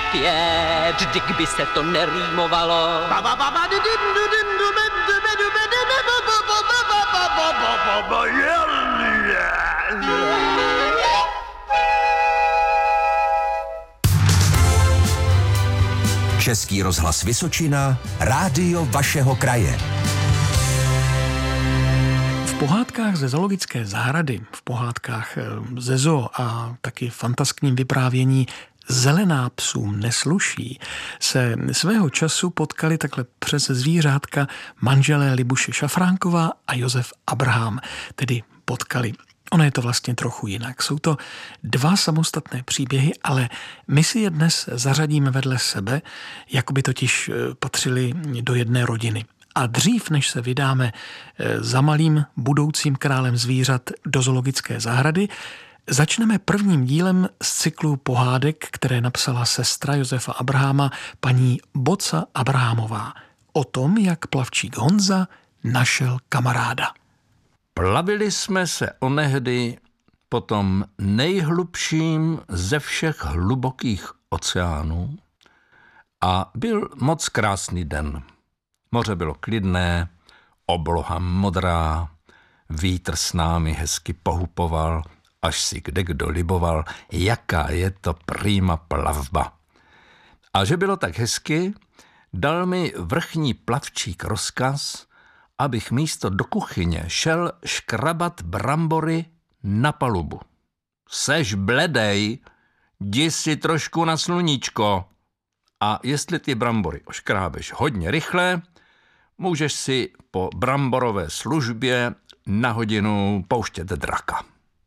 5, kdyby se to nerýmovalo. Český rozhlas Vysočina, rádio vašeho kraje. V pohádkách ze zoologické zahrady, v pohádkách ze zoo a taky fantaskním vyprávění Zelená psům nesluší se svého času potkali takhle přes zvířátka manželé Libuše Šafránková a Josef Abraham, tedy potkali. Ono je to vlastně trochu jinak. Jsou to dva samostatné příběhy, ale my si je dnes zařadíme vedle sebe, jako by totiž patřili do jedné rodiny. A dřív, než se vydáme za malým budoucím králem zvířat do zoologické zahrady, začneme prvním dílem z cyklu pohádek, které napsala sestra Josefa Abrahama, paní Boca Abrahamová. O tom, jak plavčík Honza našel kamaráda. Plavili jsme se onehdy po tom nejhlubším ze všech hlubokých oceánů a byl moc krásný den. Moře bylo klidné, obloha modrá, vítr s námi hezky pohupoval, až si kdekdo liboval, jaká je to prýma plavba. A že bylo tak hezky, dal mi vrchní plavčík rozkaz, abych místo do kuchyně šel škrabat brambory na palubu. Seš bledej, jdi si trošku na sluníčko. A jestli ty brambory oškrábeš hodně rychle, můžeš si po bramborové službě na hodinu pouštět draka.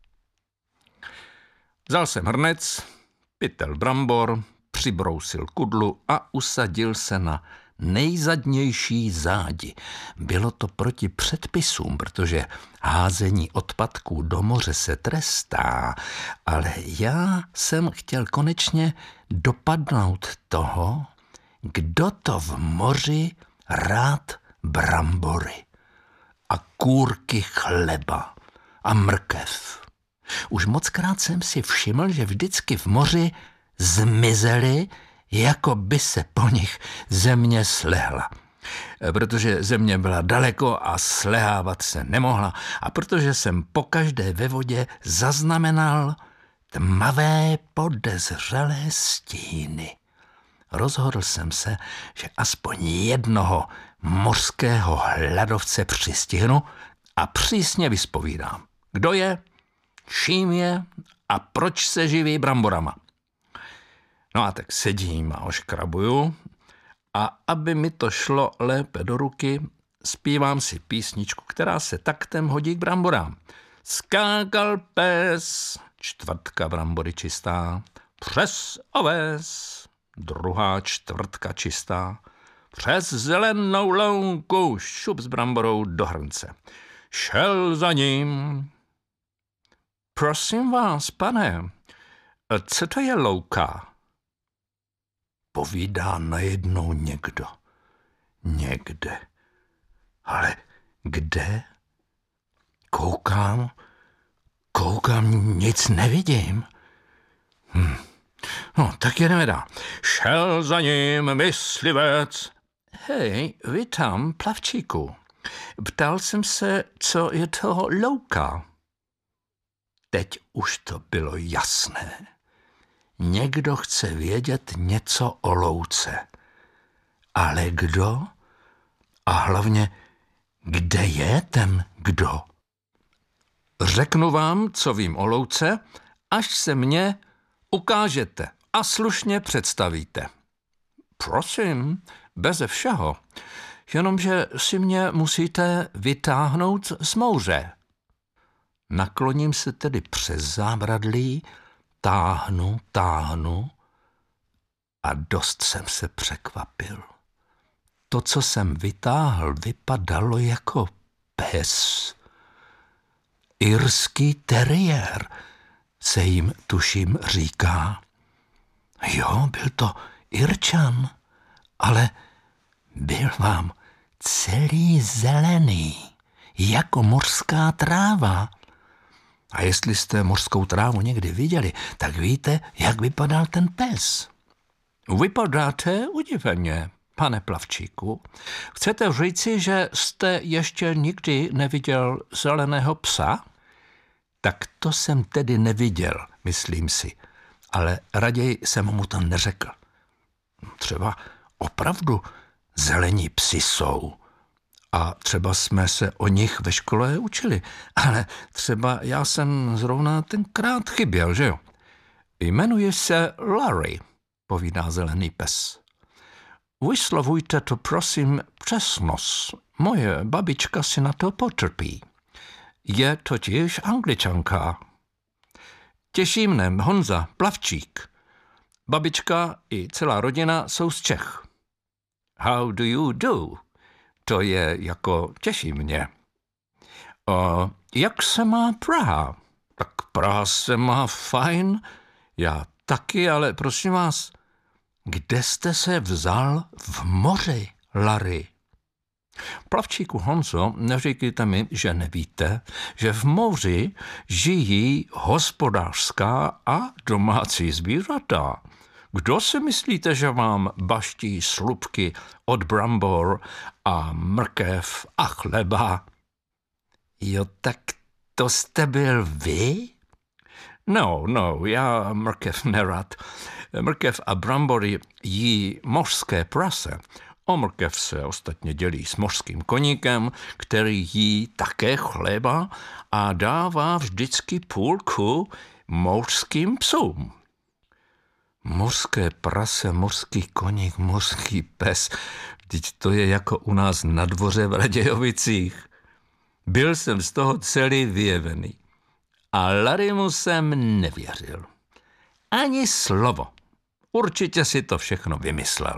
Vzal jsem hrnec, pytel brambor, přibrousil kudlu a usadil se na nejzadnější zádi. Bylo to proti předpisům, protože házení odpadků do moře se trestá, ale já jsem chtěl konečně dopadnout toho, kdo to v moři rád brambory a kůrky chleba a mrkev. Už mockrát jsem si všiml, že vždycky v moři zmizely, jako by se po nich země slehla. Protože země byla daleko a slehávat se nemohla a protože jsem pokaždé ve vodě zaznamenal tmavé podezřelé stíny. Rozhodl jsem se, že aspoň jednoho mořského hladovce přistihnu a přísně vyspovídám. Kdo je, čím je a proč se živí bramborama. No a tak sedím a oškrabuju a aby mi to šlo lépe do ruky, zpívám si písničku, která se taktem hodí k bramborám. Skákal pes, čtvrtka brambory čistá, přes oves, druhá čtvrtka čistá, přes zelenou louku, šup s bramborou do hrnce. Šel za ním. Prosím vás, pane, co to je louka? Povídá najednou někdo. Někde. Ale kde? Koukám, nic nevidím. No, tak jedeme dál. Šel za ním myslivec. Hej, vy tam, plavčíku. Ptal jsem se, co je to louka. Teď už to bylo jasné. Někdo chce vědět něco o louce. Ale kdo? A hlavně, kde je ten kdo? Řeknu vám, co vím o louce, až se mně ukážete a slušně představíte. Prosím, beze všeho, jenomže si mě musíte vytáhnout z mouře. Nakloním se tedy přes zábradlí, táhnu a dost jsem se překvapil. To, co jsem vytáhl, vypadalo jako pes. Irský teriér se jim, tuším, říká. Jo, byl to Irčan, ale byl vám celý zelený, jako mořská tráva. A jestli jste mořskou trávu někdy viděli, tak víte, jak vypadal ten pes. Vypadáte udiveně, pane Plavčíku. Chcete říci, že jste ještě nikdy neviděl zeleného psa? Tak to jsem tedy neviděl, myslím si, ale raději jsem mu to neřekl. Třeba opravdu zelení psi jsou. A třeba jsme se o nich ve škole učili, ale třeba já jsem zrovna tenkrát chyběl, že jo? Jmenuje se Larry, povídá zelený pes. Vyslovujte to prosím přes nos. Moje babička si na to potrpí. Je totiž Angličanka. Těší mne Honza Plavčík. Babička i celá rodina jsou z Čech. How do you do? To je jako těší mě. Jak se má Praha? Tak Praha se má fajn. Já taky, ale prosím vás, kde jste se vzal v moři, Larry? Plavčíku Honzo, neříkejte mi, že nevíte, že v moři žijí hospodářská a domácí zvířata. Kdo si myslíte, že vám baští slupky od brambor a mrkev a chleba? Jo, tak to jste byl vy? No, já mrkev nerad. Mrkev a brambory jí mořské prase. O mrkev se ostatně dělí s mořským koníkem, který jí také chleba a dává vždycky půlku mořským psům. Mořské prase, mořský koník, mořský pes. Vždyť to je jako u nás na dvoře v Radějovicích. Byl jsem z toho celý vyjevený. A Larrymu jsem nevěřil. Ani slovo. Určitě si to všechno vymyslel.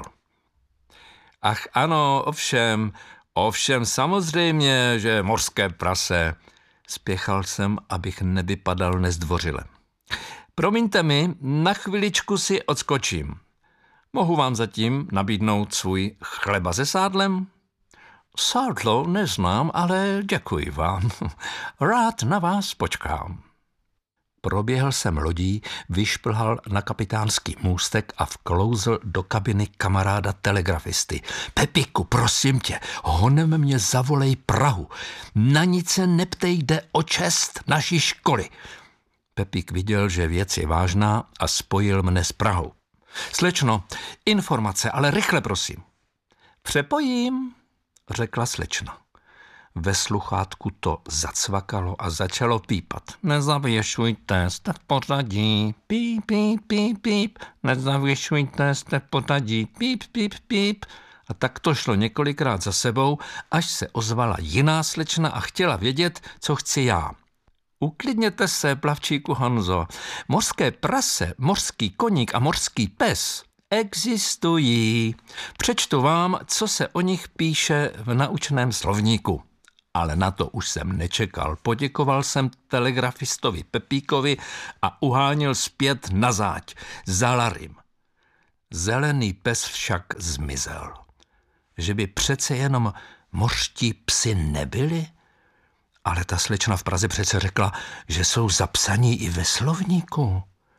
Ach ano, ovšem samozřejmě, že mořské prase. Spěchal jsem, abych nevypadal nezdvořile. Promiňte mi, na chviličku si odskočím. Mohu vám zatím nabídnout svůj chleba se sádlem? Sádlo neznám, ale děkuji vám. Rád na vás počkám. Proběhl jsem lodí, vyšplhal na kapitánský můstek a vklouzl do kabiny kamaráda telegrafisty. Pepíku, prosím tě, honem mě zavolej Prahu. Na nic se neptej, jde o čest naší školy. Pepík viděl, že věc je vážná a spojil mne s Prahou. Slečno, informace, ale rychle prosím. Přepojím, řekla slečna. Ve sluchátku to zacvakalo a začalo pípat. Nezavěšujte, jste v pořadí, píp, píp, píp, píp. Nezavěšujte, jste v pořadí, píp, píp, píp. A tak to šlo několikrát za sebou, až se ozvala jiná slečna a chtěla vědět, co chci já. Uklidněte se, Plavčíku Honzo. Mořské prase, mořský koník a mořský pes existují. Přečtu vám, co se o nich píše v naučném slovníku. Ale na to už jsem nečekal. Poděkoval jsem telegrafistovi Pepíkovi a uháněl zpět na záď za Larrym. Zelený pes však zmizel. Že by přece jenom mořští psi nebyli? Ale ta slečna v Praze přece řekla, že jsou zapsaní i ve slovníku.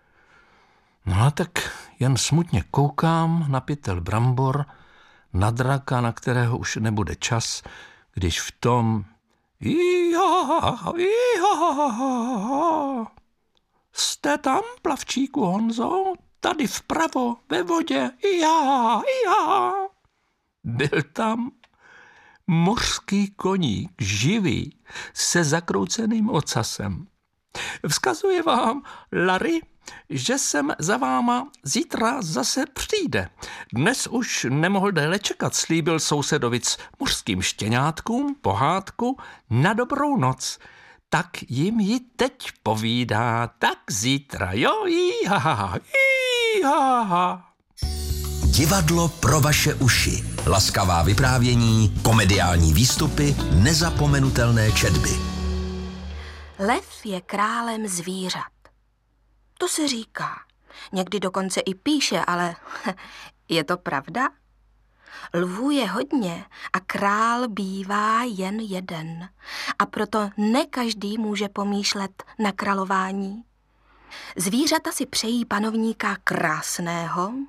No a tak jen smutně koukám na pytel brambor, na draka, na kterého už nebude čas, když v tom Jste tam, Plavčíku Honzo? Tady vpravo, ve vodě, Byl tam mořský koník, živý, se zakrouceným ocasem. Vzkazuje vám, Larry, že sem za váma zítra zase přijde. Dnes už nemohl déle čekat, slíbil sousedovic mořským štěňátkům pohádku na dobrou noc. Tak jim ji teď povídá, tak zítra, jo, jíhaha. Divadlo pro vaše uši. Laskavá vyprávění, komediální výstupy, nezapomenutelné četby. Lev je králem zvířat. To se říká. Někdy dokonce i píše, ale je to pravda? Lvů je hodně a král bývá jen jeden. A proto ne každý může pomýšlet na králování. Zvířata si přejí panovníka krásného,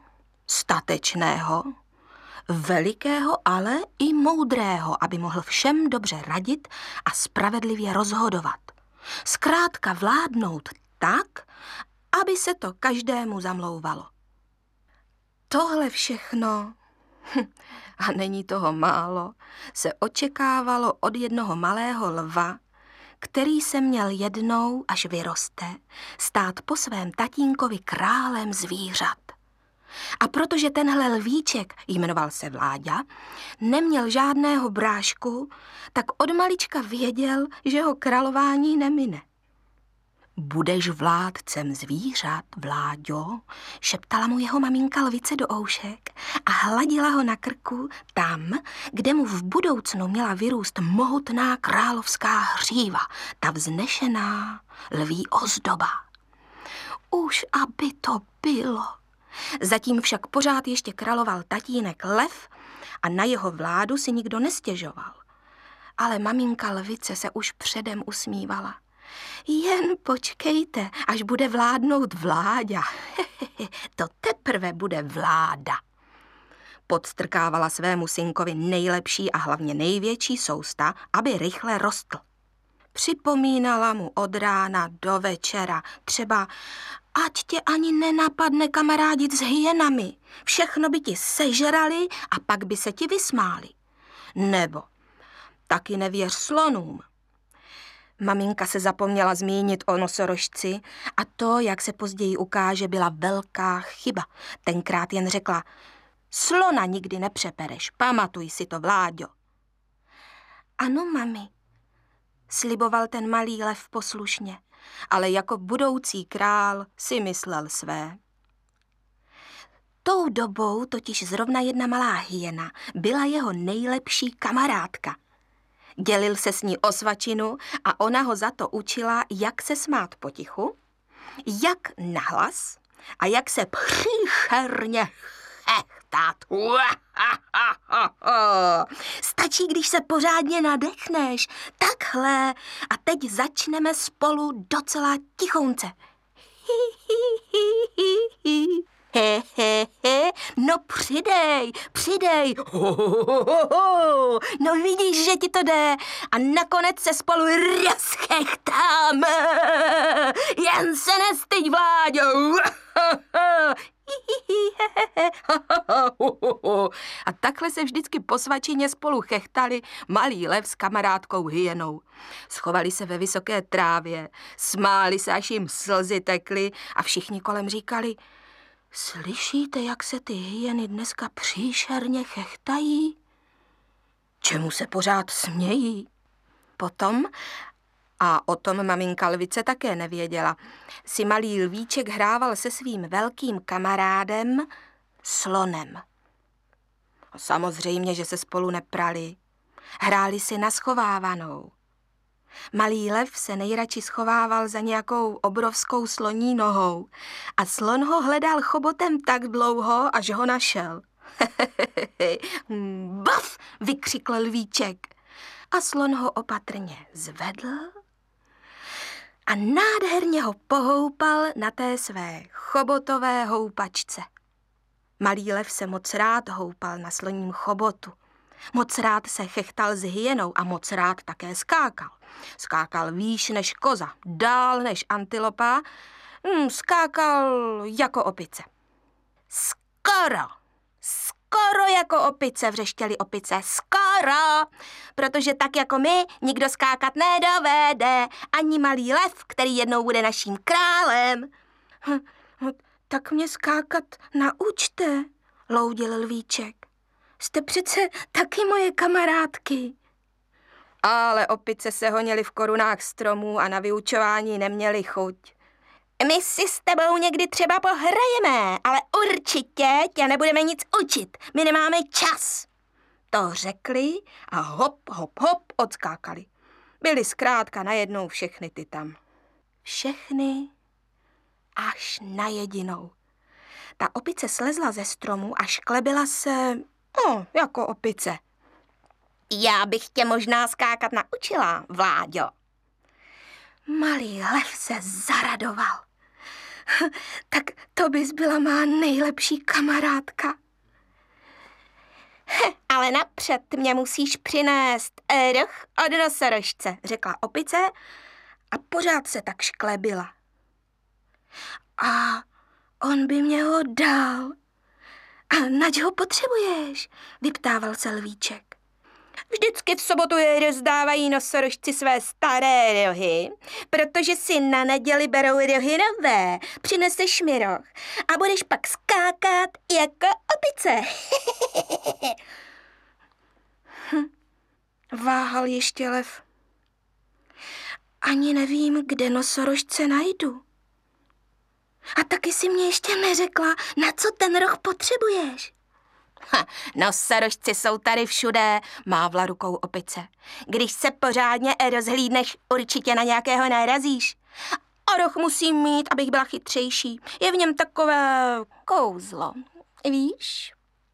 statečného, velikého, ale i moudrého, aby mohl všem dobře radit a spravedlivě rozhodovat. Zkrátka vládnout tak, aby se to každému zamlouvalo. Tohle všechno, a není toho málo, se očekávalo od jednoho malého lva, který se měl jednou, až vyroste, stát po svém tatínkovi králem zvířat. A protože tenhle lvíček, jmenoval se Vláďa, neměl žádného brášku, tak od malička věděl, že ho králování nemine. Budeš vládcem zvířat, Vláďo, šeptala mu jeho maminka lvice do oušek a hladila ho na krku tam, kde mu v budoucnu měla vyrůst mohutná královská hříva, ta vznešená lví ozdoba. Už aby to bylo. Zatím však pořád ještě královal tatínek lev a na jeho vládu si nikdo nestěžoval. Ale maminka lvice se už předem usmívala. Jen počkejte, až bude vládnout Vláďa. To teprve bude vláda. Podstrkávala svému synkovi nejlepší a hlavně největší sousta, aby rychle rostl. Připomínala mu od rána do večera, třeba ať tě ani nenapadne kamarádit s hyenami. Všechno by ti sežrali a pak by se ti vysmáli. Nebo taky nevěř slonům. Maminka se zapomněla zmínit o nosorožci a to, jak se později ukáže, byla velká chyba. Tenkrát jen řekla, slona nikdy nepřepereš, pamatuj si to, Vláďo. Ano, mami, sliboval ten malý lev poslušně, ale jako budoucí král si myslel své. Tou dobou totiž zrovna jedna malá hyena byla jeho nejlepší kamarádka. Dělil se s ní o svačinu a ona ho za to učila, jak se smát potichu, jak nahlas a jak se příšerně chechtat. Stačí, když se pořádně nadechneš. Takhle. A teď začneme spolu docela tichounce. No přidej. No vidíš, že ti to jde. A nakonec se spolu rozchechtáme. Jen se nestyď, Vláďo. A takhle se vždycky po svačině spolu chechtali malý lev s kamarádkou hyenou. Schovali se ve vysoké trávě, smáli se, až jim slzy tekly a všichni kolem říkali, slyšíte, jak se ty hyeny dneska příšerně chechtají? Čemu se pořád smějí? Potom, a o tom maminka lvice také nevěděla, si malý lvíček hrával se svým velkým kamarádem slonem. Samozřejmě, že se spolu neprali. Hráli si na schovávanou. Malý lev se nejradši schovával za nějakou obrovskou sloní nohou a slon ho hledal chobotem tak dlouho, až ho našel. Baf! Vykřikl lvíček a slon ho opatrně zvedl a nádherně ho pohoupal na té své chobotové houpačce. Malý lev se moc rád houpal na sloním chobotu. Moc rád se chechtal s hyenou a moc rád také skákal. Skákal výš než koza, dál než antilopa, skákal jako opice. Skoro jako opice, vřeštěly opice, skoro, protože tak jako my nikdo skákat nedovede, ani malý lev, který jednou bude naším králem. Tak mě skákat naučte, loudil lvíček. Jste přece taky moje kamarádky. Ale opice se honily v korunách stromů a na vyučování neměly chuť. My si s tebou někdy třeba pohrajeme, ale určitě tě nebudeme nic učit. My nemáme čas. To řekli a hop odskákali. Byli zkrátka najednou všechny ty tam. Všechny až na jedinou. Ta opice slezla ze stromu a šklebila se, jako opice. Já bych tě možná skákat naučila, Vláďo. Malý lev se zaradoval. Tak to bys byla má nejlepší kamarádka. Ale napřed mě musíš přinést roh od nosorožce, řekla opice a pořád se tak šklebila. A on by mě ho dal. A nač ho potřebuješ? Vyptával se lvíček. Vždycky v sobotu je rozdávají nosorožci své staré rohy, protože si na neděli berou rohy nové. Přineseš mi roh a budeš pak skákat jako opice. Váhal ještě lev. Ani nevím, kde nosorožce najdu. A taky si mě ještě neřekla, na co ten roh potřebuješ. Nosorožci jsou tady všude, mávla rukou opice. Když se pořádně rozhlídneš, určitě na nějakého narazíš. A roh musím mít, abych byla chytřejší. Je v něm takové kouzlo, víš?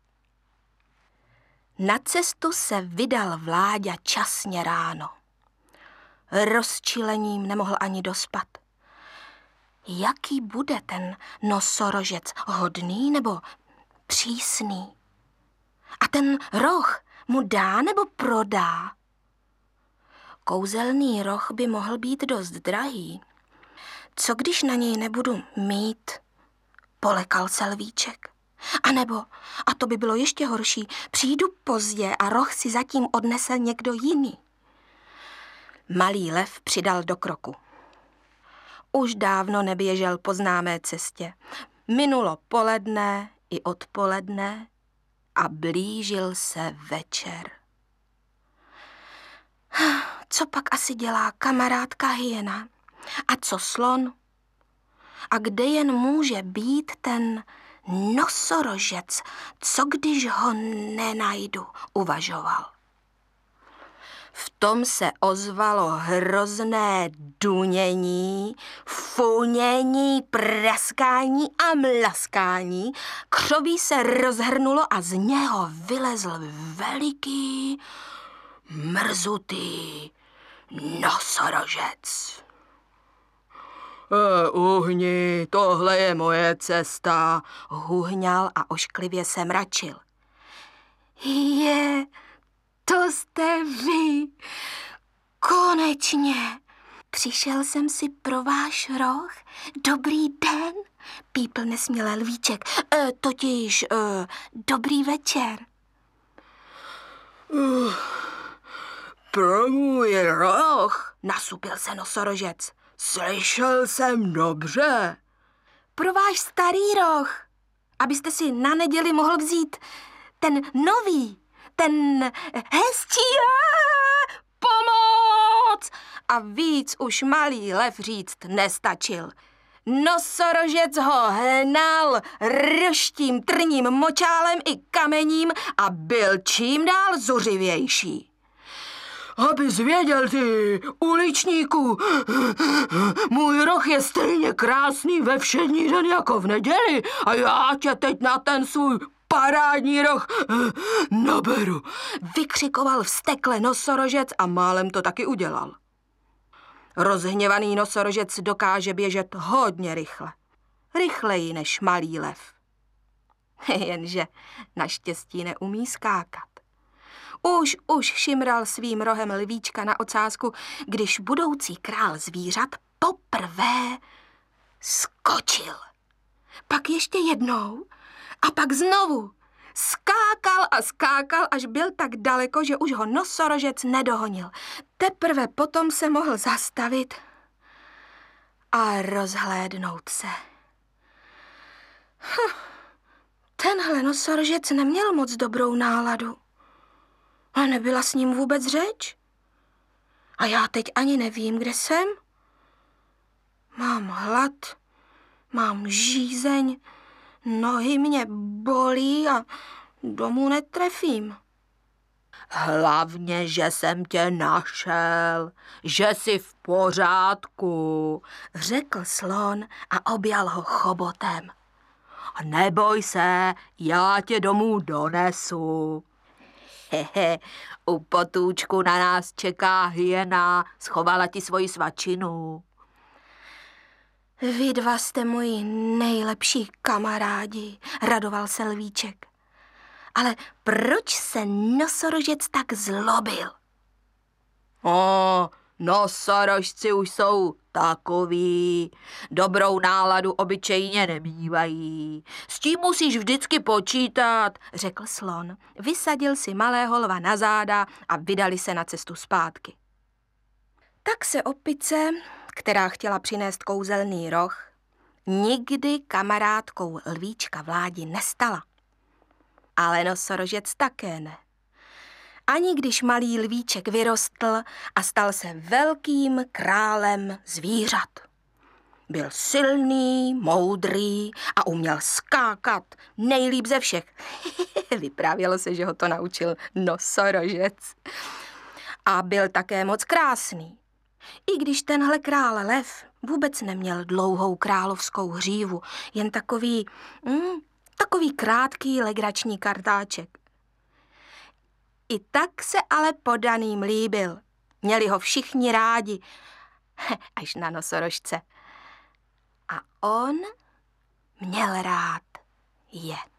Na cestu se vydal Vláďa časně ráno. Rozčilením nemohl ani dospat. Jaký bude ten nosorožec, hodný nebo přísný? A ten roh mu dá nebo prodá? Kouzelný roh by mohl být dost drahý. Co když na něj nebudu mít? Polekal se lvíček. A nebo, a to by bylo ještě horší, přijdu pozdě a roh si zatím odnese někdo jiný. Malý lev přidal do kroku. Už dávno neběžel po známé cestě. Minulo poledne i odpoledne a blížil se večer. Co pak asi dělá kamarádka hyena? A co slon? A kde jen může být ten nosorožec, co když ho nenajdu, uvažoval. V tom se ozvalo hrozné dunění, funění, praskání a mlaskání. Křoví se rozhrnulo a z něho vylezl veliký, mrzutý nosorožec. Uhni, tohle je moje cesta, huhňal a ošklivě se mračil. To jste vy. Konečně. Přišel jsem si pro váš roh. Dobrý den, pípl nesměle lvíček. Dobrý večer. Pro můj roh, nasupil se nosorožec. Slyšel jsem dobře. Pro váš starý roh, abyste si na neděli mohl vzít ten nový, ten hezčí. Pomoc! A víc už malý lev říct nestačil. Nosorožec ho hnal rštím, trním, močálem i kamením a byl čím dál zuřivější. Abys věděl, ty uličníku, můj roh je stejně krásný ve všední den jako v neděli a já tě teď na ten svůj parádní roh naberu. Vykřikoval vztekle nosorožec a málem to taky udělal. Rozhněvaný nosorožec dokáže běžet hodně rychle. Rychleji než malý lev. Jenže naštěstí neumí skákat. Už šimral svým rohem lvíčka na ocásku, když budoucí král zvířat poprvé skočil. Pak ještě jednou a pak znovu. Skákal a skákal, až byl tak daleko, že už ho nosorožec nedohonil. Teprve potom se mohl zastavit a rozhlédnout se. Tenhle nosorožec neměl moc dobrou náladu. A nebyla s ním vůbec řeč. A já teď ani nevím, kde jsem. Mám hlad, mám žízeň, nohy mě bolí a domů netrefím. Hlavně, že jsem tě našel, že jsi v pořádku, řekl slon a objal ho chobotem. Neboj se, já tě domů donesu. U potůčku na nás čeká hyena, schovala ti svoji svačinu. Vy dva jste moji nejlepší kamarádi, radoval se lvíček. Ale proč se nosorožec tak zlobil? Nosorožci už jsou takový, dobrou náladu obyčejně nemívají. S tím musíš vždycky počítat, řekl slon. Vysadil si malého lva na záda a vydali se na cestu zpátky. Tak se opice, která chtěla přinést kouzelný roh, nikdy kamarádkou lvíčka Vládi nestala. Ale nosorožec také ne. Ani když malý lvíček vyrostl a stal se velkým králem zvířat. Byl silný, moudrý a uměl skákat nejlíp ze všech. Vyprávělo se, že ho to naučil nosorožec. A byl také moc krásný. I když tenhle král lev vůbec neměl dlouhou královskou hřívu, jen takový krátký legrační kartáček. I tak se ale podaným líbil. Měli ho všichni rádi, až na nosorožce. A on měl rád je.